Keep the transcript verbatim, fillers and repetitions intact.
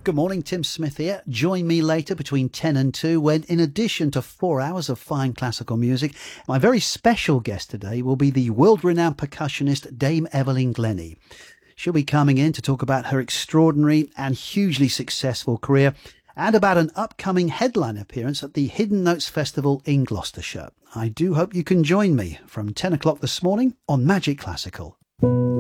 Good morning, Tim Smith here. Join me later between ten and two when, in addition to four hours of fine classical music, my very special guest today will be the world-renowned percussionist Dame Evelyn Glennie. She'll be coming in to talk about her extraordinary and hugely successful career and about an upcoming headline appearance at the Hidden Notes Festival in Gloucestershire. I do hope you can join me from ten o'clock this morning on Magic Classical.